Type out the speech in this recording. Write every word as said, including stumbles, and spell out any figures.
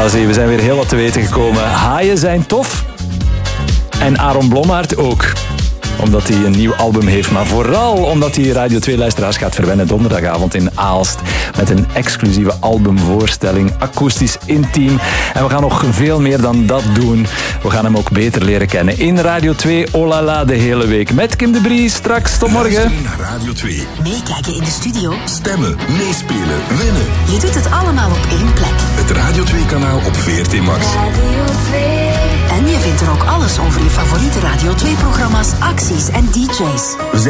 Wel zie, we zijn weer heel wat te weten gekomen. Haaien zijn tof. En Aaron Blommaert ook. Omdat hij een nieuw album heeft, maar vooral omdat hij Radio twee-luisteraars gaat verwennen donderdagavond in Aalst. Met een exclusieve albumvoorstelling, akoestisch, intiem. En we gaan nog veel meer dan dat doen. We gaan hem ook beter leren kennen in Radio twee, oh la la, de hele week. Met Kim de Brie, straks, tot morgen. Luisteren naar Radio twee. Meekijken in de studio. Stemmen, meespelen, winnen. Je doet het allemaal op één plek. Het Radio twee-kanaal op V R T Max. Radio twee. En je vindt er ook alles over je favoriete Radio twee-programma's, acties en D J's.